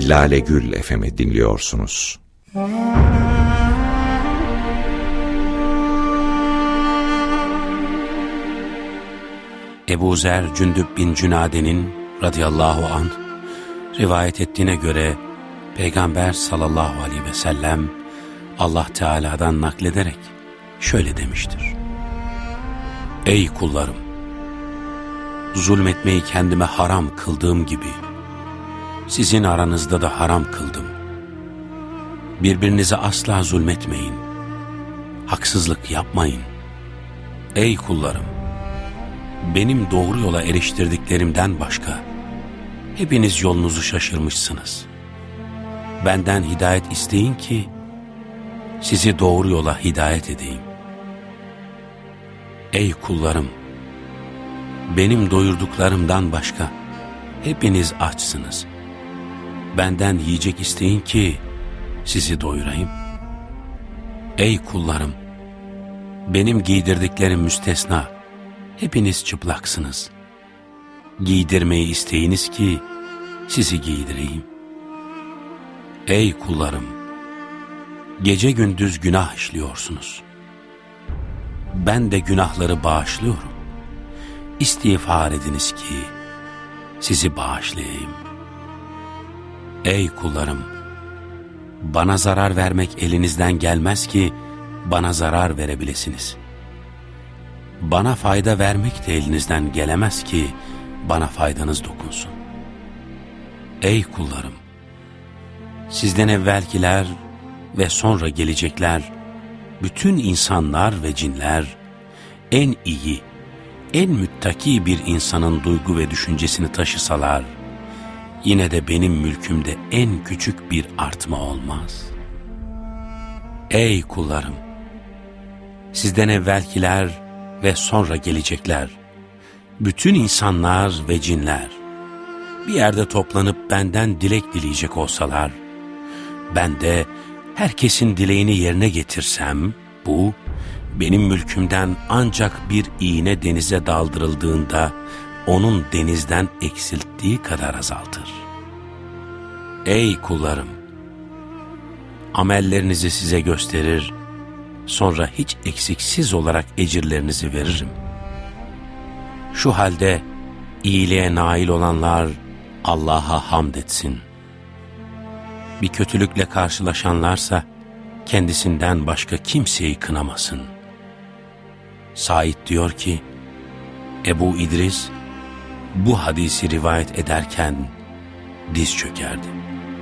Lale Gül FM'i dinliyorsunuz. Ebu Zer Cündüb bin Cünade'nin radıyallahu anh rivayet ettiğine göre Peygamber sallallahu aleyhi ve sellem Allah Teala'dan naklederek şöyle demiştir: Ey kullarım! Zulmetmeyi kendime haram kıldığım gibi sizin aranızda da haram kıldım. Birbirinize asla zulmetmeyin. Haksızlık yapmayın. Ey kullarım! Benim doğru yola eriştirdiklerimden başka hepiniz yolunuzu şaşırmışsınız. Benden hidayet isteyin ki sizi doğru yola hidayet edeyim. Ey kullarım! Benim doyurduklarımdan başka hepiniz açsınız. Benden yiyecek isteyin ki sizi doyurayım. Ey kullarım! Benim giydirdiklerim müstesna, hepiniz çıplaksınız. Giydirmeyi isteyiniz ki sizi giydireyim. Ey kullarım! Gece gündüz günah işliyorsunuz. Ben de günahları bağışlıyorum. İstiğfar ediniz ki sizi bağışlayayım. Ey kullarım! Bana zarar vermek elinizden gelmez ki bana zarar verebilesiniz. Bana fayda vermek de elinizden gelemez ki bana faydanız dokunsun. Ey kullarım! Sizden evvelkiler ve sonra gelecekler, bütün insanlar ve cinler, en iyi, en müttaki bir insanın duygu ve düşüncesini taşısalar, yine de benim mülkümde en küçük bir artma olmaz. Ey kullarım! Sizden evvelkiler ve sonra gelecekler, bütün insanlar ve cinler, bir yerde toplanıp benden dilek dileyecek olsalar, ben de herkesin dileğini yerine getirsem, bu, benim mülkümden ancak bir iğne denize daldırıldığında, onun denizden eksilttiği kadar azaltır. Ey kullarım! Amellerinizi size gösterir, sonra hiç eksiksiz olarak ecirlerinizi veririm. Şu halde iyiliğe nail olanlar Allah'a hamd etsin. Bir kötülükle karşılaşanlarsa kendisinden başka kimseyi kınamasın. Said diyor ki, Ebu İdris bu hadisi rivayet ederken diz çökerdi.